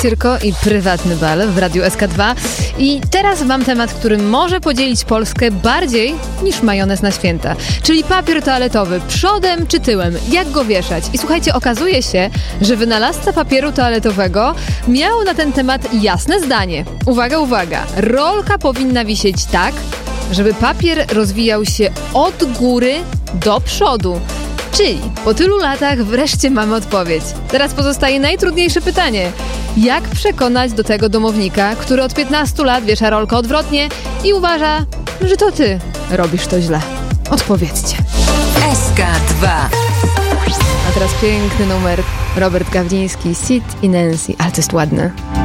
Cyrko i prywatny bal w Radiu SK2. I teraz mam temat, który może podzielić Polskę bardziej niż majonez na święta. Czyli papier toaletowy, przodem czy tyłem, jak go wieszać? I słuchajcie, okazuje się, że wynalazca papieru toaletowego miał na ten temat jasne zdanie. Uwaga, uwaga, rolka powinna wisieć tak, żeby papier rozwijał się od góry do przodu. Czyli po tylu latach wreszcie mamy odpowiedź. Teraz pozostaje najtrudniejsze pytanie. Jak przekonać do tego domownika, który od 15 lat wiesza rolkę odwrotnie i uważa, że to ty robisz to źle? Odpowiedzcie. SK2. A teraz piękny numer. Robert Gawliński, Sid i Nancy. Ale to jest ładne.